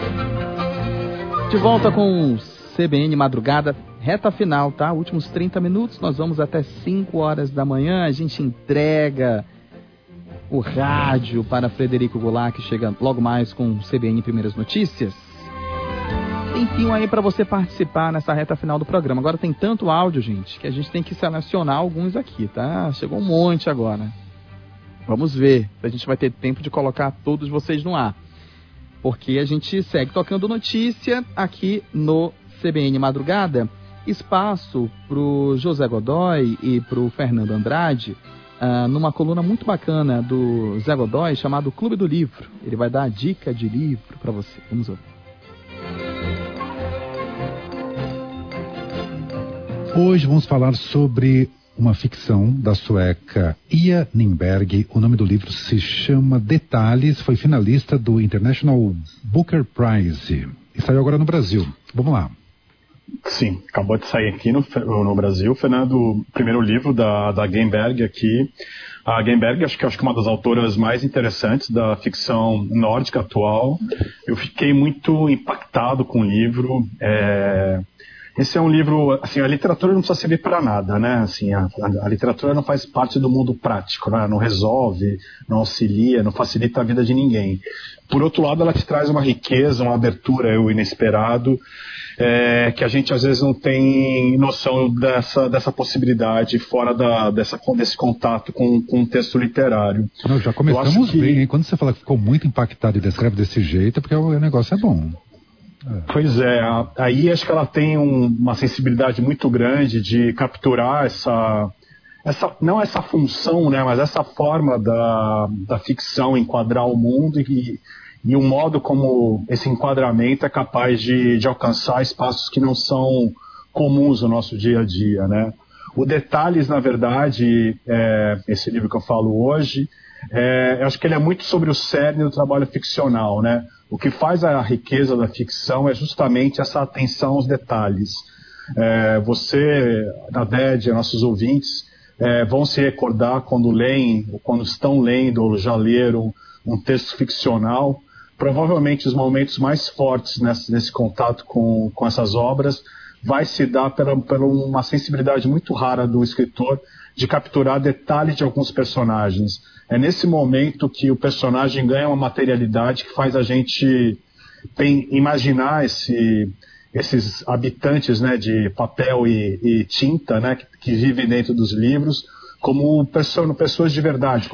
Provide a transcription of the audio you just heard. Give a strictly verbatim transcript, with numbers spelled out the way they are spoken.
De volta com C B N Madrugada, reta final, tá? Últimos trinta minutos, nós vamos até cinco horas da manhã, a gente entrega o rádio para Frederico Goulart, que chega logo mais com C B N Primeiras Notícias. Tempinho aí para você participar nessa reta final do programa. Agora tem tanto áudio, gente, que a gente tem que selecionar alguns aqui, tá? Chegou um monte agora. Vamos ver se a gente vai ter tempo de colocar todos vocês no ar. Porque a gente segue tocando notícia aqui no C B N Madrugada. Espaço pro José Godoy e pro Fernando Andrade, uh, numa coluna muito bacana do Zé Godoy, chamado Clube do Livro. Ele vai dar a dica de livro para você. Vamos ouvir. Hoje vamos falar sobre uma ficção da sueca Ia Nimberg. O nome do livro se chama Detalhes, foi finalista do International Booker Prize e saiu agora no Brasil. Vamos lá. Sim, acabou de sair aqui no, no Brasil, Fernando, o primeiro livro da, da Geinberg aqui. A Geinberg, acho que, acho que é uma das autoras mais interessantes da ficção nórdica atual. Eu fiquei muito impactado com o livro. É... Esse é um livro, assim, a literatura não precisa servir para nada, né? Assim, a, a, a literatura não faz parte do mundo prático, né? Não resolve, não auxilia, não facilita a vida de ninguém. Por outro lado, ela te traz uma riqueza, uma abertura, o inesperado, é, que a gente às vezes não tem noção dessa, dessa possibilidade fora da, dessa, desse contato com, com um texto literário. Não, já começamos que... bem, hein? Quando você fala que ficou muito impactado e descreve desse jeito, é porque o negócio é bom. É. Pois é, aí acho que ela tem um, uma sensibilidade muito grande de capturar essa, essa, não essa função, né, mas essa forma da, da ficção enquadrar o mundo e, e o modo como esse enquadramento é capaz de, de alcançar espaços que não são comuns no nosso dia a dia, né. O Detalhes, na verdade, é, esse livro que eu falo hoje, é, eu acho que ele é muito sobre o cerne do trabalho ficcional, né. O que faz a riqueza da ficção é justamente essa atenção aos detalhes. É, você, Nadege, nossos ouvintes, é, vão se recordar quando leem, ou quando estão lendo, ou já leram um texto ficcional. Provavelmente os momentos mais fortes nesse, nesse contato com, com essas obras vai se dar pela, pela uma sensibilidade muito rara do escritor de capturar detalhes de alguns personagens. É nesse momento que o personagem ganha uma materialidade que faz a gente bem, imaginar esse, esses habitantes, né, de papel e, e tinta, né, que, que vivem dentro dos livros como pessoas de verdade,